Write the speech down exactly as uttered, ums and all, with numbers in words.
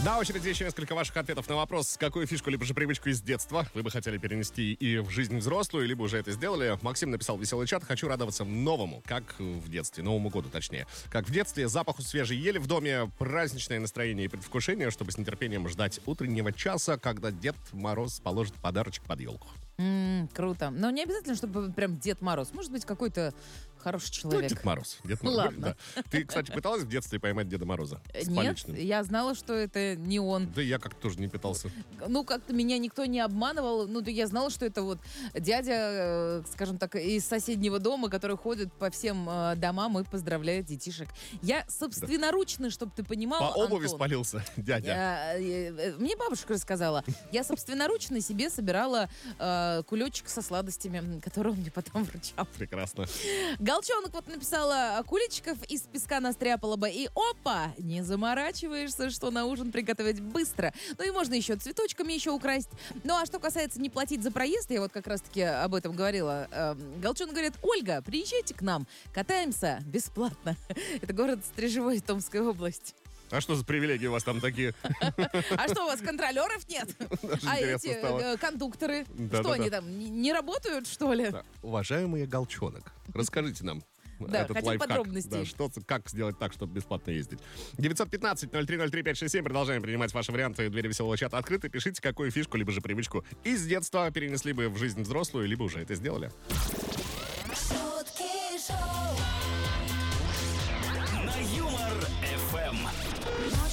На очереди еще несколько ваших ответов на вопрос, какую фишку либо же привычку из детства вы бы хотели перенести и в жизнь взрослую, либо уже это сделали. Максим написал в веселый чат: хочу радоваться новому, как в детстве, Новому году точнее. Как в детстве, запаху свежей ели в доме, праздничное настроение и предвкушение, чтобы с нетерпением ждать утреннего часа, когда Дед Мороз положит подарочек под елку. М, круто. Но не обязательно, чтобы прям Дед Мороз. Может быть, какой-то хороший человек. Ну, Дед Мороз. Дед Ну, Мороз. ладно. Да. Ты, кстати, пыталась в детстве поймать Деда Мороза? С Нет, поличным? я знала, что это не он. Да я как-то тоже не пытался. Ну, как-то меня никто не обманывал. Ну, да я знала, что это вот дядя, э, скажем так, из соседнего дома, который ходит по всем э, домам и поздравляет детишек. Я собственноручно, чтобы ты понимал, По обуви Антон, спалился дядя. я, э, э, мне бабушка рассказала. Я собственноручно себе собирала э, кулечек со сладостями, который он мне потом вручал. Прекрасно. Галчонок вот написала: куличиков из песка настряпала бы, и опа! Не заморачиваешься, что на ужин приготовить быстро. Ну и можно еще цветочками еще украсть. Ну а что касается не платить за проезд, я вот как раз-таки об этом говорила. Э, Галчонок говорит: Ольга, приезжайте к нам, катаемся бесплатно. Это город Стрежевой, Томская область. А что за привилегии у вас там такие? А что, у вас контролеров нет? А эти э, кондукторы, что они там, не не работают, что ли? Да. Уважаемый Галчонок, расскажите нам Да, этот хотим лайфхак. подробностей. Да, что, как сделать так, чтобы бесплатно ездить. девятьсот пятнадцать ноль три ноль три пять шесть семь. Продолжаем принимать ваши варианты. Двери веселого чата открыты. Пишите, какую фишку, либо же привычку из детства перенесли бы в жизнь взрослую, либо уже это сделали.